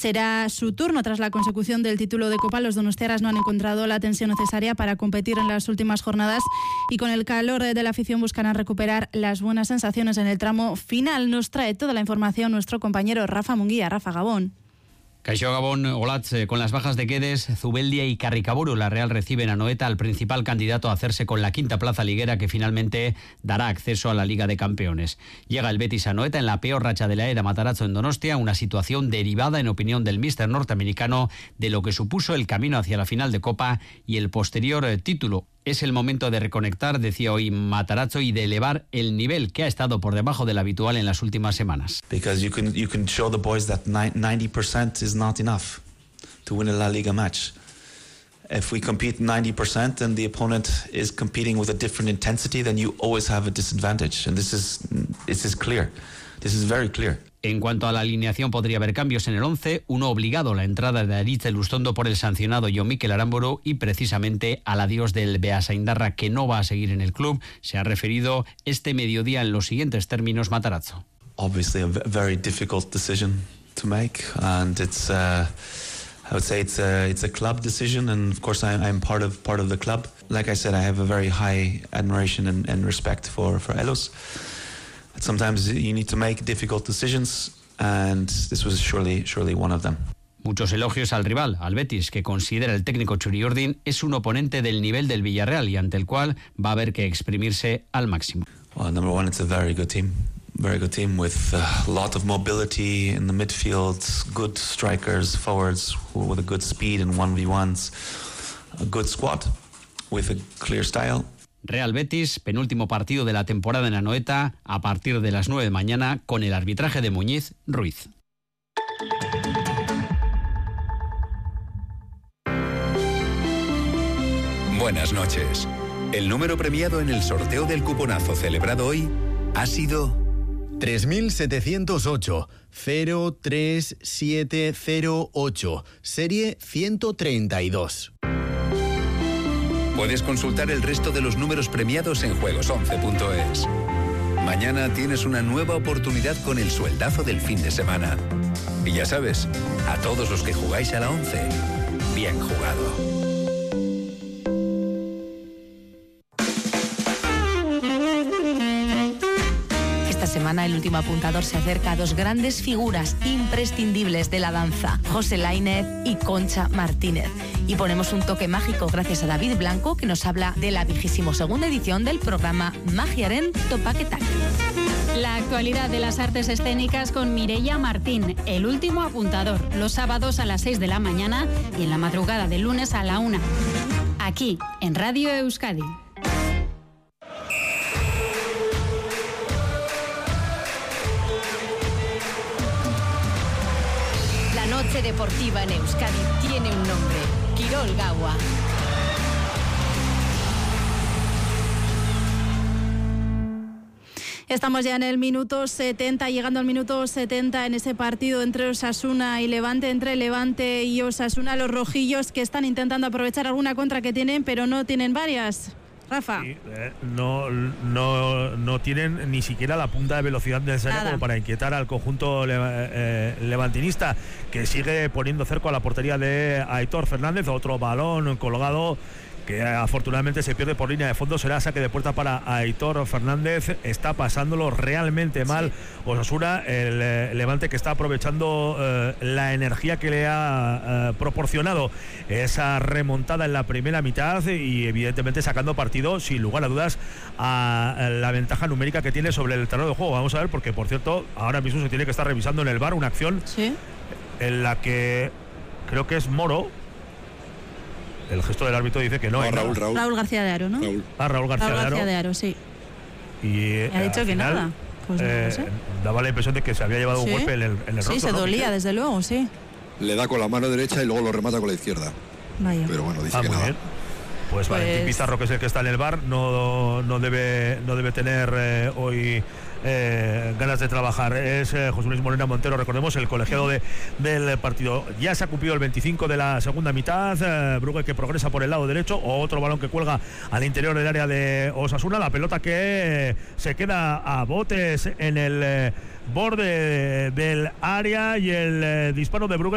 Será su turno. Tras la consecución del título de Copa, los donostiarras no han encontrado la tensión necesaria para competir en las últimas jornadas y con el calor de la afición buscarán recuperar las buenas sensaciones en el tramo final. Nos trae toda la información nuestro compañero Rafa Munguía. Rafa, Gabón. Caixo Gabón, Olatz, con las bajas de Guedes, Zubeldia y Carricaburu, la Real recibe en Anoeta al principal candidato a hacerse con la quinta plaza liguera que finalmente dará acceso a la Liga de Campeones. Llega el Betis a Anoeta en la peor racha de la era Matarazzo en Donostia, una situación derivada, en opinión del míster norteamericano, de lo que supuso el camino hacia la final de Copa y el posterior título. Es el momento de reconectar, decía hoy Matarazzo, y de elevar el nivel que ha estado por debajo del habitual en las últimas semanas. Because you can show the boys that 90% is not enough to win a La Liga match. If we compete 90% and the opponent is competing with a different intensity, then you always have a disadvantage. And this is clear. This is very clear. En cuanto a la alineación, podría haber cambios en el 11, uno obligado, la entrada de Aritz Elustondo por el sancionado Jon Mikel Aramburu y precisamente al adiós del Beasaindarra, que no va a seguir en el club. Se ha referido este mediodía en los siguientes términos Matarazzo. Obviously a very difficult decision to make, and it's I would say it's a club decision, and of course I'm part of the club. Like I said, I have a very high admiration and respect for Elos. Sometimes you need to make difficult decisions, and this was surely one of them. Muchos elogios al rival, al Betis, que considera el técnico Txuri Urdin es un oponente del nivel del Villarreal y ante el cual va a haber que exprimirse al máximo. Well, number one, it's a very good team with a lot of mobility in the midfield, good strikers, forwards with a good speed and 1v1s, a good squad with a clear style. Real Betis, penúltimo partido de la temporada en Anoeta, a partir de las 9 de mañana, con el arbitraje de Muñiz Ruiz. Buenas noches. El número premiado en el sorteo del cuponazo celebrado hoy ha sido 3708 03708, serie 132. Puedes consultar el resto de los números premiados en juegos11.es. Mañana tienes una nueva oportunidad con el sueldazo del fin de semana. Y ya sabes, a todos los que jugáis a la 11, bien jugado. Esta semana el último apuntador se acerca a dos grandes figuras imprescindibles de la danza, José Lainez y Concha Martínez. Y ponemos un toque mágico gracias a David Blanco, que nos habla de la 22ª edición del programa Magiaren Topaketak. La actualidad de las artes escénicas con Mireia Martín, el último apuntador, los sábados a las 6 de la mañana y en la madrugada del lunes a la 1. Aquí, en Radio Euskadi. La noche deportiva en Euskadi tiene un nombre: Kirol Gaua. Estamos ya en el minuto 70, llegando al minuto 70 en ese partido entre Osasuna y Levante, entre Levante y Osasuna, los rojillos que están intentando aprovechar alguna contra que tienen, pero no tienen varias. Rafa. Sí, no tienen ni siquiera la punta de velocidad necesaria como para inquietar al conjunto levantinista, que sigue poniendo cerco a la portería de Aitor Fernández. Otro balón colgado que afortunadamente se pierde por línea de fondo. Será saque de puerta para Aitor Fernández. Está pasándolo realmente mal Osasuna. El Levante, que está aprovechando la energía que le ha proporcionado esa remontada en la primera mitad y evidentemente sacando partido, sin lugar a dudas, a la ventaja numérica que tiene sobre el terreno de juego. Vamos a ver, porque por cierto ahora mismo se tiene que estar revisando en el VAR una acción en la que creo que es Moro. El gesto del árbitro dice que no. Raúl García de Haro, ¿no? Raúl García de Haro, sí. Y ha dicho que final, nada. Pues no sé. Daba la impresión de que se había llevado un golpe en el rostro. Sí, se dolía, desde luego, sí. Le da con la mano derecha y luego lo remata con la izquierda. Vaya. Pero bueno, dice que muy nada. Bien. Pues Valentín Pizarro, que es el que está en el VAR, no debe tener hoy ganas de trabajar. Es José Luis Morena Montero, recordemos, el colegiado del partido. Ya se ha cumplido el 25 de la segunda mitad. Brugge, que progresa por el lado derecho, otro balón que cuelga al interior del área de Osasuna. La pelota que se queda a botes en el borde del área y el disparo de Brugge